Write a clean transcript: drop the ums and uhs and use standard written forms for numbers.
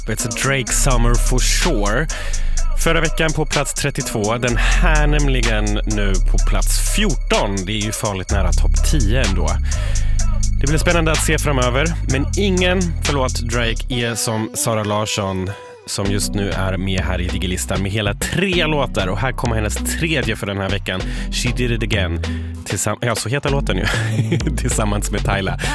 It's a Drake Summer for sure. Förra veckan på plats 32, den här nämligen nu på plats 14. Det är ju farligt nära topp 10 ändå. Det blir spännande att se framöver, men ingen, förlåt Drake, är som Sara Larsson som just nu är med här i Digilistan med hela 3 låtar. Och här kommer hennes tredje för den här veckan, She Did It Again. Ja, så heter låten ju. Tillsammans med Tyla.